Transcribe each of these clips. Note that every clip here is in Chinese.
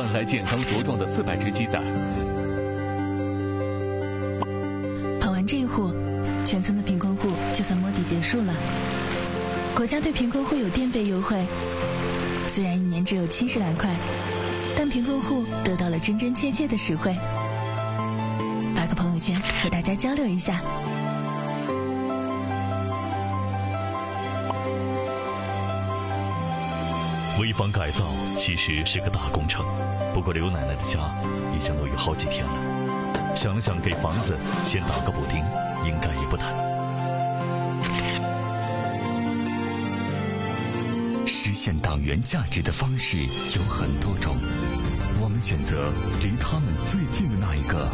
还健康茁壮的400只鸡仔。 跑完这一户，全村的贫困户就算摸底结束了。国家对贫困户有电费优惠，虽然1年只有70来块，但贫困户得到了真真切切的实惠。发个朋友圈和大家交流一下。 危房改造其实是个大工程，不过刘奶奶的家已经落雨好几天了，想了想给房子先打个补丁，应该也不难。 实现党员价值的方式有很多种，我们选择离他们最近的那一个。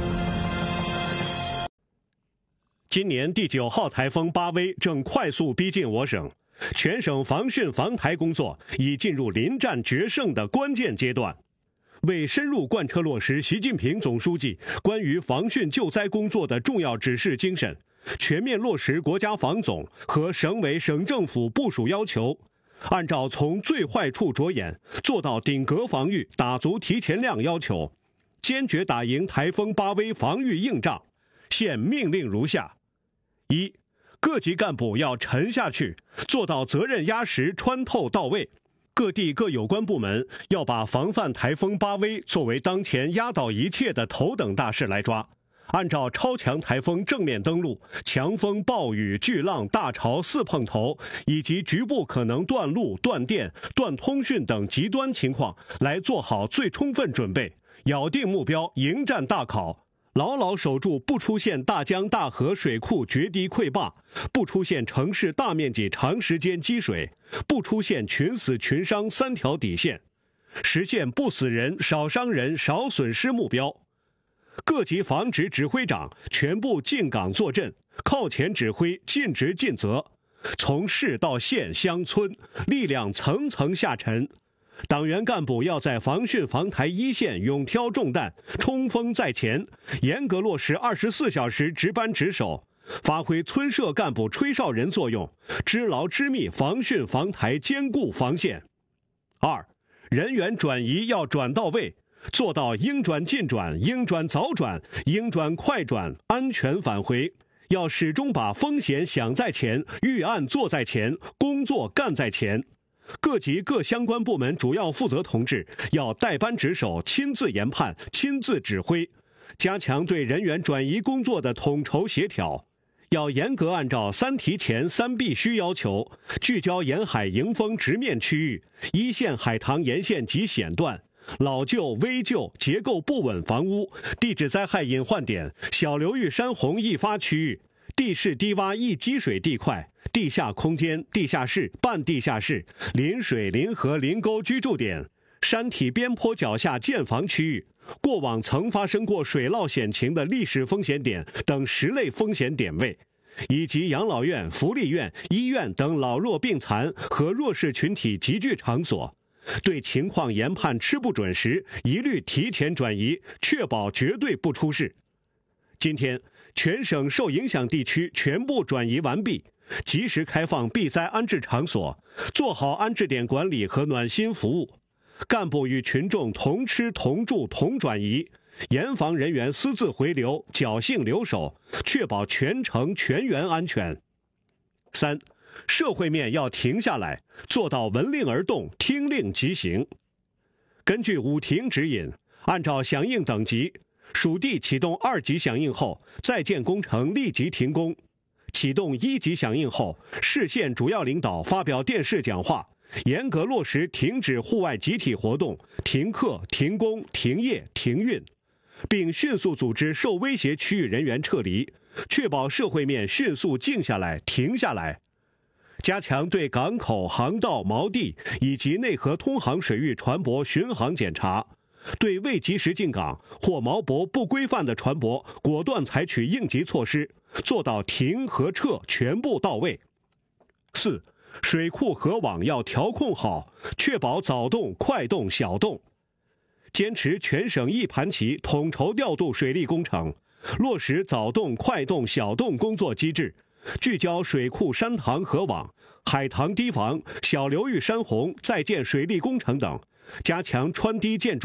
今年第9号台风巴威正快速逼近我省，全省防汛防台工作已进入临战决胜的关键阶段。为深入贯彻落实习近平总书记关于防汛救灾工作的重要指示精神，全面落实国家防总和省委省政府部署要求，按照从最坏处着眼，做到顶格防御，打足提前量要求，坚决打赢台风巴威防御硬仗。现命令如下：一、各级干部要沉下去，做到责任压实、穿透到位。各地各有关部门要把防范台风巴威作为当前压倒一切的头等大事来抓，按照超强台风正面登陆、强风、暴雨、巨浪、大潮4碰头以及局部可能断路、断电、断通讯等极端情况来做好最充分准备，咬定目标，迎战大考。牢牢守住不出现大江大河水库决堤溃坝，不出现城市大面积长时间积水，不出现群死群伤3条底线，实现不死人、少伤人、少损失目标。各级防指指挥长全部进岗坐镇，靠前指挥，尽职尽责，从市到县乡村，力量层层下沉。党员干部要在防汛防台一线勇挑重担，冲锋在前，严格落实24小时值班值守，发挥村社干部吹哨人作用，知牢知密防汛防台，坚固防线。2、人员转移要转到位，做到应转尽转、应转早转、应转快转，安全返回。要始终把风险想在前，预案做在前，工作干在前。各级各相关部门主要负责同志要带班值守，亲自研判，亲自指挥，加强对人员转移工作的统筹协调。要严格按照3提前3必须要求，聚焦沿海迎风直面区域、一线海塘沿线及险段、老旧、危旧、结构不稳房屋、地质灾害隐患点、小流域山洪易发区域、地势低洼易积水地块、地下空间、地下室、半地下室、临水、临河、临沟居住点、山体边坡脚下建房区域、过往曾发生过水涝险情的历史风险点等10类风险点位，以及养老院、福利院、医院等老弱病残和弱势群体集聚场所，对情况研判吃不准时，一律提前转移，确保绝对不出事。今天，全省受影响地区全部转移完毕，及时开放避灾安置场所，做好安置点管理和暖心服务。干部与群众同吃同住同转移，严防人员私自回流、侥幸留守，确保全程全员安全。3、社会面要停下来，做到闻令而动、听令即行。根据5停指引，按照响应等级，属地启动2级响应后，在建工程立即停工；启动1级响应后，市县主要领导发表电视讲话，严格落实停止户外集体活动、停课、停工、停业、停运，并迅速组织受威胁区域人员撤离，确保社会面迅速静下来、停下来。加强对港口、航道、锚地以及内河通航水域船舶巡航检查，对未及时进港或锚泊不规范的船舶，果断采取应急措施，做到停和撤全部到位。4、水库河网要调控好，确保早动、快动、小动。坚持全省一盘棋，统筹调度水利工程，落实早动、快动、小动工作机制，聚焦水库山塘河网、海塘堤防、小流域山洪、在建水利工程等，加强穿堤建筑